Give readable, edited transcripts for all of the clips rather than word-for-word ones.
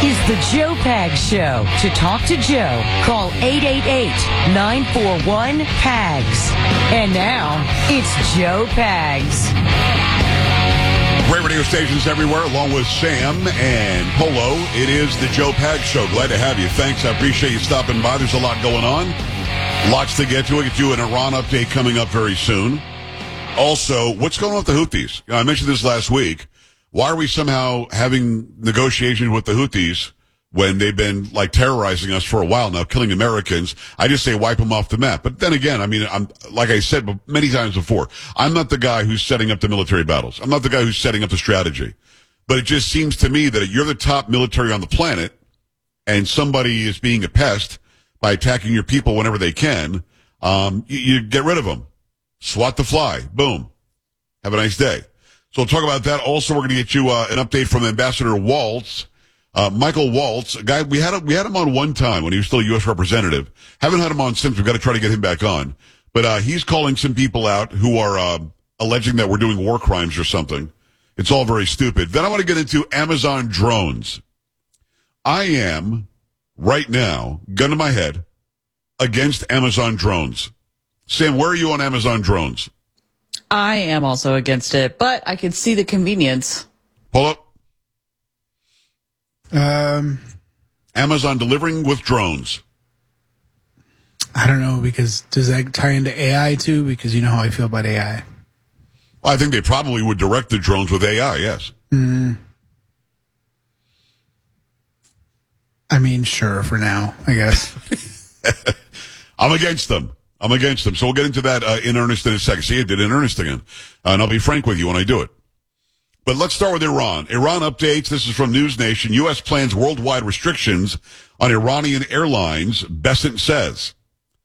is the Joe Pags Show. To talk to Joe, call 888-941-PAGS. And now, it's Joe Pags. Great radio stations everywhere, along with Sam and Polo. It is the Joe Pags Show. Glad to have you. Thanks. I appreciate you stopping by. There's a lot going on. Lots to get to. We'll get you an Iran update coming up very soon. Also, what's going on with the Houthis? I mentioned this last week. Why are we somehow having negotiations with the Houthis when they've been terrorizing us for a while now, killing Americans? I just say wipe them off the map. But then again, I'm like I said many times before, I'm not the guy who's setting up the military battles. I'm not the guy who's setting up the strategy. But it just seems to me that you're the top military on the planet and somebody is being a pest by attacking your people whenever they can. You get rid of them. Swat the fly. Boom. Have a nice day. So we'll talk about that. Also, we're going to get you an update from Ambassador Waltz, Michael Waltz, a guy we had him on one time when he was still a U.S. representative. Haven't had him on since. We've got to try to get him back on. But he's calling some people out who are alleging that we're doing war crimes or something. It's all very stupid. Then I want to get into Amazon drones. I am right now, gun to my head, against Amazon drones. Sam, where are you on Amazon drones? I am also against it, but I can see the convenience. Pull up. Amazon delivering with drones. I don't know, because does that tie into AI too? Because you know how I feel about AI. Well, I think they probably would direct the drones with AI, yes. I mean, sure, for now, I guess. I'm against them. So we'll get into that in earnest in a second. See, I did in earnest again. And I'll be frank with you when I do it. But let's start with Iran. Iran updates. This is from News Nation. U.S. plans worldwide restrictions on Iranian airlines, Bessent says.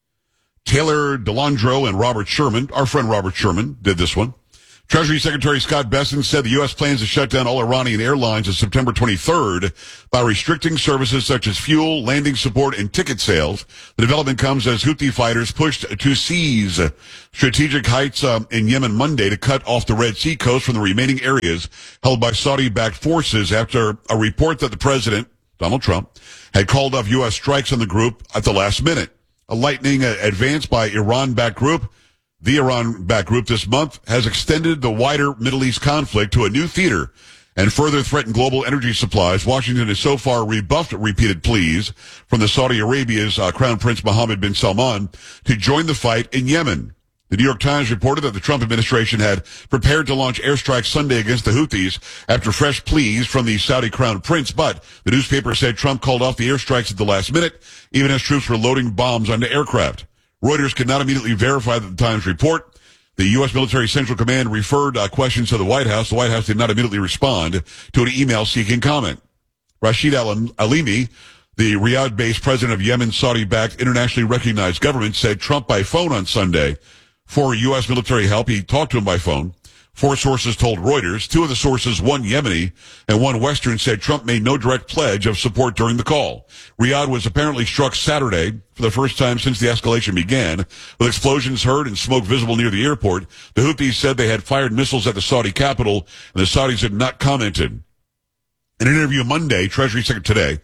Taylor DeLandro and Robert Sherman, our friend Robert Sherman, did this one. Treasury Secretary Scott Bessent said the U.S. plans to shut down all Iranian airlines on September 23rd by restricting services such as fuel, landing support, and ticket sales. The development comes as Houthi fighters pushed to seize strategic heights in Yemen Monday to cut off the Red Sea coast from the remaining areas held by Saudi-backed forces after a report that the president, Donald Trump, had called off U.S. strikes on the group at the last minute. A lightning advance by Iran-backed group. The Iran-backed group this month has extended the wider Middle East conflict to a new theater and further threatened global energy supplies. Washington has so far rebuffed repeated pleas from the Saudi Arabia's Crown Prince Mohammed bin Salman to join the fight in Yemen. The New York Times reported that the Trump administration had prepared to launch airstrikes Sunday against the Houthis after fresh pleas from the Saudi Crown Prince, but the newspaper said Trump called off the airstrikes at the last minute, even as troops were loading bombs onto aircraft. Reuters could not immediately verify the Times report. The U.S. Military Central Command referred questions to the White House. The White House did not immediately respond to an email seeking comment. Rashid Alimi, the Riyadh-based president of Yemen's Saudi-backed internationally recognized government, said Trump by phone on Sunday for U.S. military help. He talked to him by phone. 4 sources told Reuters. 2 of the sources, one Yemeni and one Western, said Trump made no direct pledge of support during the call. Riyadh was apparently struck Saturday for the first time since the escalation began, with explosions heard and smoke visible near the airport. The Houthis said they had fired missiles at the Saudi capital, and the Saudis had not commented. In an interview Monday, Treasury Secretary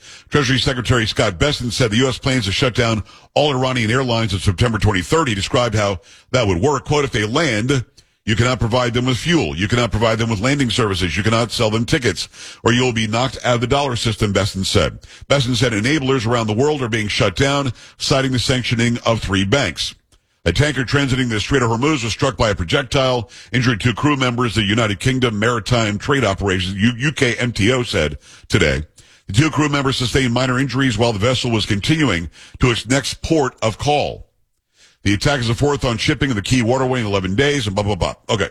Scott Bessent said the U.S. plans to shut down all Iranian airlines on September 23rd. He described how that would work. Quote, if they land, you cannot provide them with fuel. You cannot provide them with landing services. You cannot sell them tickets, or you will be knocked out of the dollar system, Bessent said. Bessent said enablers around the world are being shut down, citing the sanctioning of 3 banks. A tanker transiting the Strait of Hormuz was struck by a projectile, injuring 2 crew members, the United Kingdom Maritime Trade Operations, UK MTO, said today. The 2 crew members sustained minor injuries while the vessel was continuing to its next port of call. The attack is the 4th on shipping in the key waterway in 11 days and blah, blah, blah. Okay.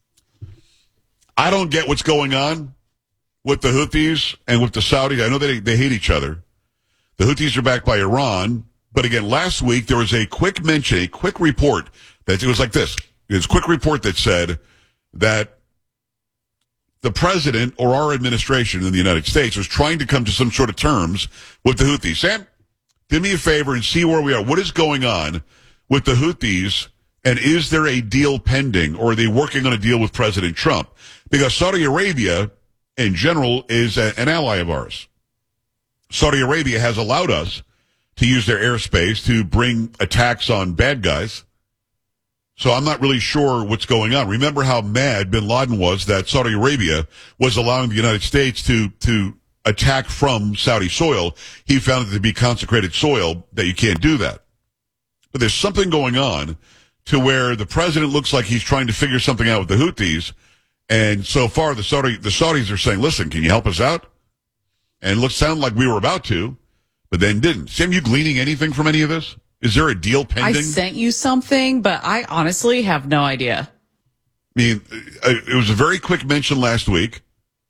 I don't get what's going on with the Houthis and with the Saudis. I know they hate each other. The Houthis are backed by Iran. But again, last week there was a quick mention, a quick report that it was like this. It was a quick report that said that the president or our administration in the United States was trying to come to some sort of terms with the Houthis. Sam, do me a favor and see where we are. What is going on with the Houthis, and is there a deal pending, or are they working on a deal with President Trump? Because Saudi Arabia, in general, is an ally of ours. Saudi Arabia has allowed us to use their airspace to bring attacks on bad guys. So I'm not really sure what's going on. Remember how mad bin Laden was that Saudi Arabia was allowing the United States to attack from Saudi soil. He found it to be consecrated soil, that you can't do that. But there's something going on to where the president looks like he's trying to figure something out with the Houthis. And so far, the Saudis are saying, listen, can you help us out? And it sounded like we were about to, but then didn't. Sam, you gleaning anything from any of this? Is there a deal pending? I sent you something, but I honestly have no idea. I mean, it was a very quick mention last week,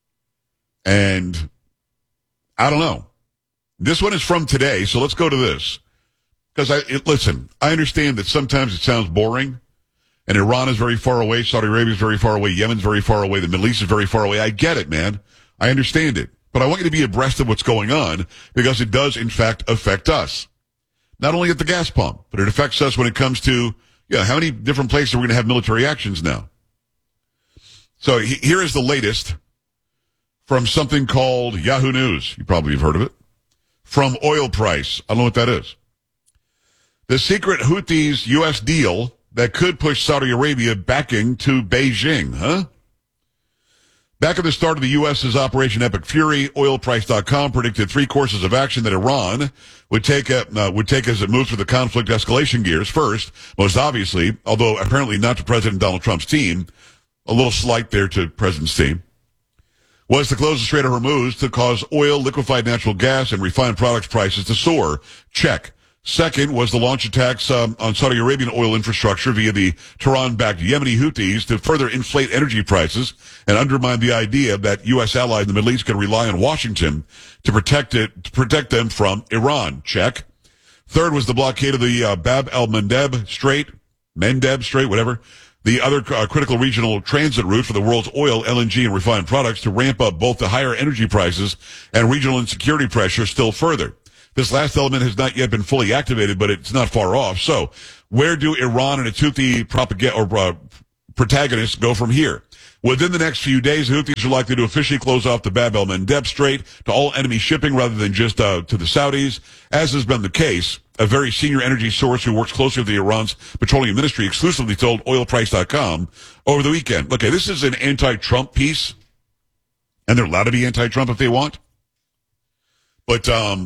and I don't know. This one is from today, so let's go to this. Because, listen, I understand that sometimes it sounds boring, and Iran is very far away, Saudi Arabia is very far away, Yemen's very far away, the Middle East is very far away. I get it, man. I understand it. But I want you to be abreast of what's going on, because it does, in fact, affect us. Not only at the gas pump, but it affects us when it comes to, how many different places are we going to have military actions now? So here is the latest from something called Yahoo News. You probably have heard of it. From oil price. I don't know what that is. The secret Houthis U.S. deal that could push Saudi Arabia backing to Beijing, huh? Back at the start of the U.S.'s Operation Epic Fury, oilprice.com predicted 3 courses of action that Iran would take as it moves through the conflict escalation gears. First, most obviously, although apparently not to President Donald Trump's team, a little slight there to President's team, was to close the Strait of Hormuz to cause oil, liquefied natural gas, and refined products prices to soar. Check. Second was the launch attacks on Saudi Arabian oil infrastructure via the Tehran-backed Yemeni Houthis to further inflate energy prices and undermine the idea that U.S. allies in the Middle East can rely on Washington to protect them from Iran. Check. Third was the blockade of the Bab el-Mandeb Strait, whatever, the other critical regional transit route for the world's oil, LNG, and refined products to ramp up both the higher energy prices and regional insecurity pressure still further. This last element has not yet been fully activated, but it's not far off. So where do Iran and its Houthi protagonists go from here? Within the next few days, the Houthis are likely to officially close off the Bab el-Mandeb Strait to all enemy shipping rather than just to the Saudis, as has been the case. A very senior energy source who works closely with the Iran's petroleum ministry exclusively told oilprice.com over the weekend. Okay, this is an anti-Trump piece, and they're allowed to be anti-Trump if they want. But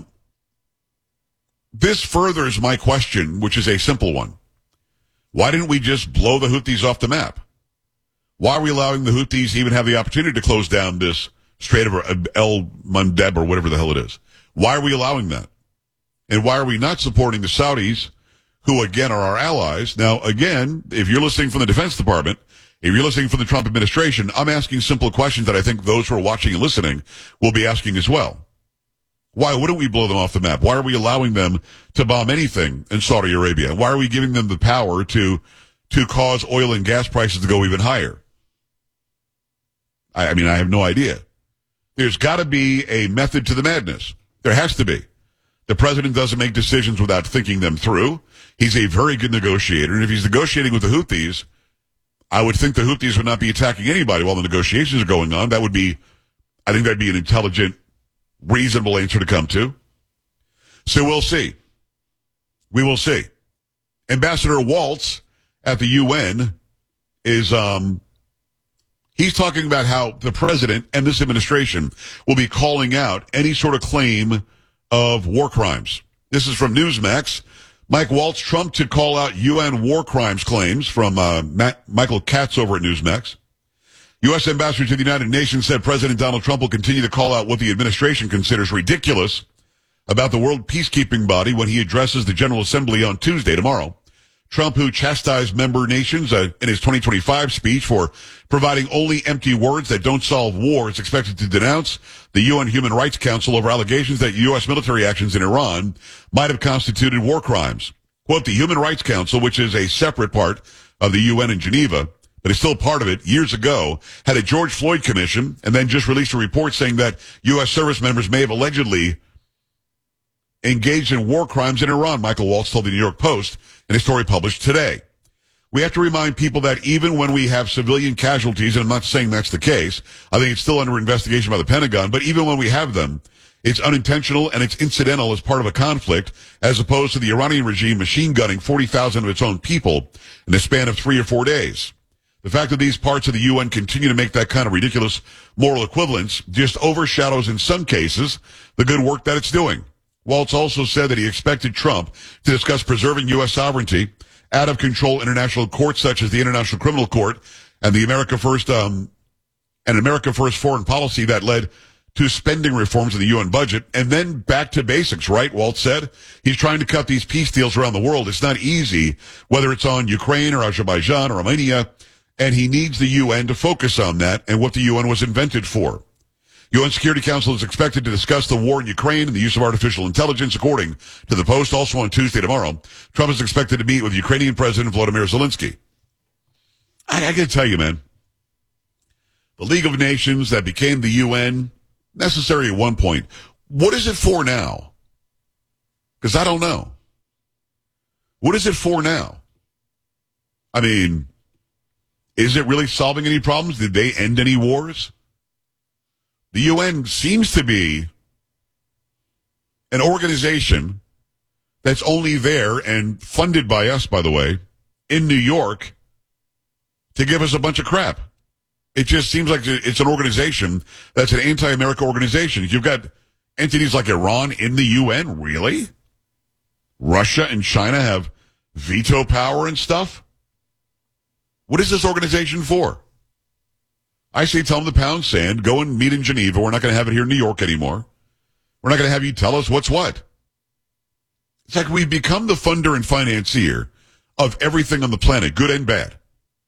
this furthers my question, which is a simple one. Why didn't we just blow the Houthis off the map? Why are we allowing the Houthis to even have the opportunity to close down this Strait of el-Mandeb or whatever the hell it is? Why are we allowing that? And why are we not supporting the Saudis, who, again, are our allies? Now, again, if you're listening from the Defense Department, if you're listening from the Trump administration, I'm asking simple questions that I think those who are watching and listening will be asking as well. Why wouldn't we blow them off the map? Why are we allowing them to bomb anything in Saudi Arabia? Why are we giving them the power to cause oil and gas prices to go even higher? I mean, I have no idea. There's got to be a method to the madness. There has to be. The president doesn't make decisions without thinking them through. He's a very good negotiator. And if he's negotiating with the Houthis, I would think the Houthis would not be attacking anybody while the negotiations are going on. I think that'd be an intelligent, reasonable answer to come to. So we'll see. We will see. Ambassador Waltz at the UN is, he's talking about how the president and this administration will be calling out any sort of claim of war crimes. This is from Newsmax. Mike Waltz, Trump to call out UN war crimes claims from Michael Katz over at Newsmax. U.S. Ambassador to the United Nations said President Donald Trump will continue to call out what the administration considers ridiculous about the World Peacekeeping Body when he addresses the General Assembly on Tuesday, tomorrow. Trump, who chastised member nations in his 2025 speech for providing only empty words that don't solve war, is expected to denounce the UN Human Rights Council over allegations that U.S. military actions in Iran might have constituted war crimes. Quote, the Human Rights Council, which is a separate part of the UN in Geneva, but is still part of it, years ago, had a George Floyd commission and then just released a report saying that U.S. service members may have allegedly engaged in war crimes in Iran, Michael Waltz told the New York Post in a story published today. We have to remind people that even when we have civilian casualties, and I'm not saying that's the case, I think it's still under investigation by the Pentagon, but even when we have them, It's unintentional and it's incidental as part of a conflict, as opposed to the Iranian regime machine gunning 40,000 of its own people in the span of 3 or 4 days. The fact that these parts of the UN continue to make that kind of ridiculous moral equivalence just overshadows, in some cases, the good work that it's doing. Waltz also said that he expected Trump to discuss preserving U.S. sovereignty, out-of-control international courts such as the International Criminal Court, and the America First foreign policy that led to spending reforms in the UN budget, and then back to basics, right? Waltz said he's trying to cut these peace deals around the world. It's not easy, whether it's on Ukraine or Azerbaijan or Armenia, and he needs the UN to focus on that and what the UN was invented for. UN Security Council is expected to discuss the war in Ukraine and the use of artificial intelligence, according to the Post. Also on Tuesday tomorrow, Trump is expected to meet with Ukrainian President Volodymyr Zelensky. I got to tell you, man, the League of Nations that became the UN, necessary at one point, what is it for now? Because I don't know. What is it for now? I mean, is it really solving any problems? Did they end any wars? The UN seems to be an organization that's only there and funded by us, by the way, in New York to give us a bunch of crap. It just seems like it's an organization that's an anti-America organization. You've got entities like Iran in the UN, really? Russia and China have veto power and stuff? What is this organization for? I say tell them the pound sand, go and meet in Geneva. We're not going to have it here in New York anymore. We're not going to have you tell us what's what. It's like we've become the funder and financier of everything on the planet, good and bad.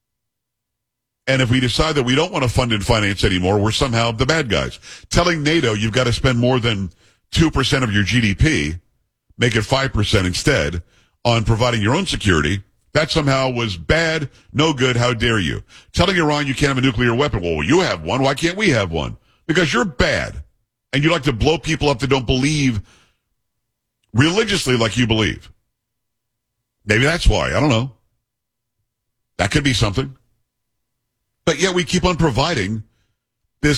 And if we decide that we don't want to fund and finance anymore, we're somehow the bad guys. Telling NATO you've got to spend more than 2% of your GDP, make it 5% instead, on providing your own security, that somehow was bad, no good, how dare you. Telling Iran you can't have a nuclear weapon, well, you have one, why can't we have one? Because you're bad, and you like to blow people up that don't believe religiously like you believe. Maybe that's why, I don't know. That could be something. But yet we keep on providing